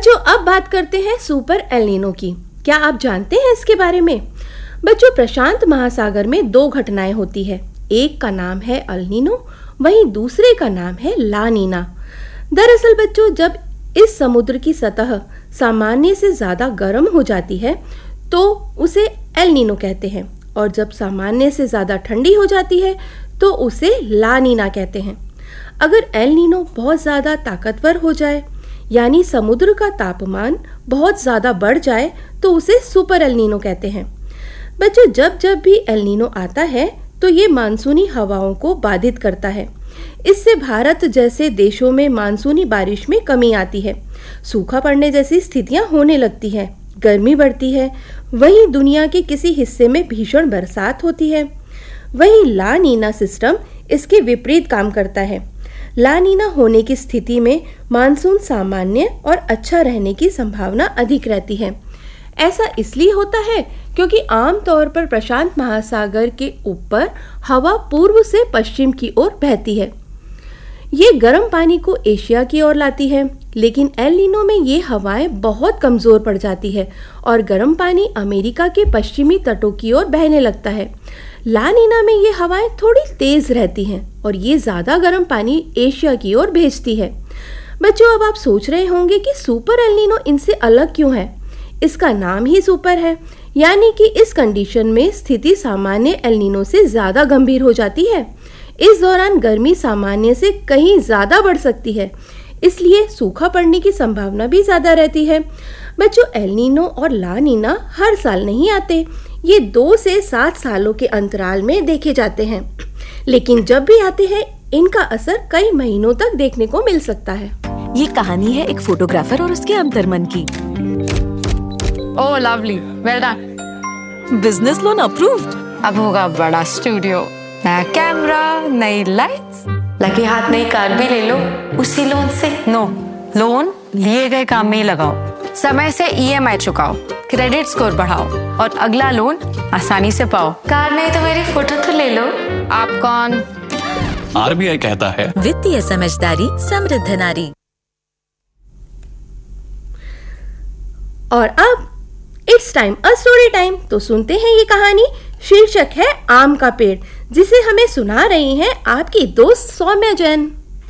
बच्चों, अब बात करते हैं सुपर एल नीनो की। क्या आप जानते हैं इसके बारे में? बच्चों, प्रशांत महासागर में दो घटनाएं होती है। एक का नाम है अल नीनो, वहीं दूसरे का नाम है ला नीना। दरअसल बच्चों, जब इस समुद्र की सतह सामान्य से ज़्यादा गर्म हो जाती है तो उसे एल नीनो कहते हैं, और जब सामान्य से ज़्यादा ठंडी हो जाती है तो उसे ला नीना कहते हैं। अगर एल नीनो बहुत ज़्यादा ताकतवर हो जाए, यानी समुद्र का तापमान बहुत ज़्यादा बढ़ जाए, तो उसे सुपर एल नीनो कहते हैं। बच्चों, जब जब भी एल नीनो आता है तो ये मानसूनी हवाओं को बाधित करता है। इससे भारत जैसे देशों में मानसूनी बारिश में कमी आती है, सूखा पड़ने जैसी स्थितियां होने लगती है, गर्मी बढ़ती है। वहीं दुनिया के किसी हिस्से में भीषण बरसात होती है। वहीं ला नीना सिस्टम इसके विपरीत काम करता है। ला नीना होने की स्थिति में मानसून सामान्य और अच्छा रहने की संभावना अधिक रहती है। ऐसा इसलिए होता है क्योंकि आमतौर पर प्रशांत महासागर के ऊपर हवा पूर्व से पश्चिम की ओर बहती है। ये गर्म पानी को एशिया की ओर लाती है, लेकिन एल नीनो में ये हवाएं बहुत कमज़ोर पड़ जाती है और गर्म पानी अमेरिका के पश्चिमी तटों की ओर बहने लगता है। ला नीना में ये हवाएं थोड़ी तेज़ रहती हैं और ये ज़्यादा गर्म पानी एशिया की ओर भेजती है। बच्चों, अब आप सोच रहे होंगे कि सुपर एल नीनो इनसे अलग क्यों है? इसका नाम ही सुपर है, यानी कि इस कंडीशन में स्थिति सामान्य एल नीनो से ज़्यादा गंभीर हो जाती है। इस दौरान गर्मी सामान्य से कहीं ज़्यादा बढ़ सकती है, इसलिए सूखा पड़ने की संभावना भी ज़्यादा रहती है। बच्चों, एल नीनो और ला नीना हर साल नहीं आते, ये 2 से 7 सालों के अंतराल में देखे जाते हैं, लेकिन जब भी आते हैं इनका असर कई महीनों तक देखने को मिल सकता है। ये कहानी है एक फोटोग्राफर और उसके अंतर्मन की। ओह lovely, well done. Business loan approved. अब होगा बड़ा स्टूडियो, नया कैमरा, नई लाइट्स, लगे हाथ नई कार भी ले लो उसी लोन से। नो, लोन लिए गए काम में ही लगाओ, समय से ईएमआई चुकाओ, क्रेडिट स्कोर बढ़ाओ और अगला लोन आसानी से पाओ। कार नहीं तो मेरी फोटो तो ले लो। आप कौन? आरबीआई कहता है, वित्तीय समझदारी समृद्ध नारी। और अब it's time a story time. तो सुनते हैं ये कहानी। शीर्षक है आम का पेड़, जिसे हमें सुना रही हैं आपकी दोस्त सौम्या जैन।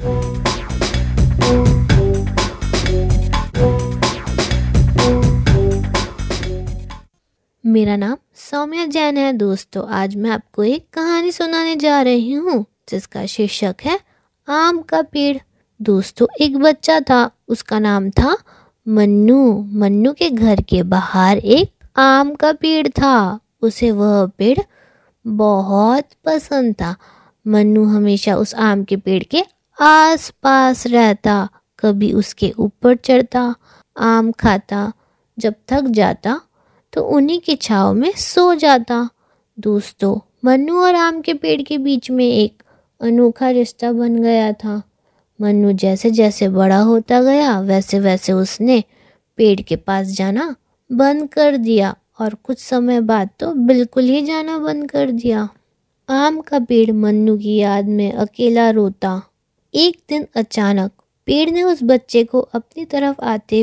मेरा नाम सौम्या जैन है दोस्तों। आज मैं आपको एक कहानी सुनाने जा रही हूँ जिसका शीर्षक है आम का पेड़। दोस्तों, एक बच्चा था, उसका नाम था मन्नू। मन्नू के घर के बाहर एक आम का पेड़ था। उसे वह पेड़ बहुत पसंद था। मन्नू हमेशा उस आम के पेड़ के आसपास रहता, कभी उसके ऊपर चढ़ता, आम खाता, जब थक जाता तो उन्हीं की छांव में सो जाता। दोस्तों, मन्नू और आम के पेड़ के बीच में एक अनोखा रिश्ता बन गया था। मन्नू जैसे जैसे बड़ा होता गया वैसे वैसे उसने पेड़ के पास जाना बंद कर दिया और कुछ समय बाद तो बिल्कुल ही जाना बंद कर दिया। आम का पेड़ मन्नू की याद में अकेला रोता। एक दिन अचानक पेड़ ने उस बच्चे को अपनी तरफ आते